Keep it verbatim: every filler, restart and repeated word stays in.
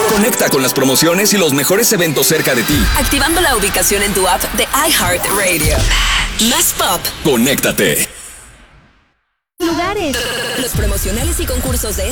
Conecta con las promociones y los mejores eventos cerca de ti. Activando la ubicación en tu app de iHeartRadio. Más pop. Conéctate. Lugares. Los promocionales y concursos de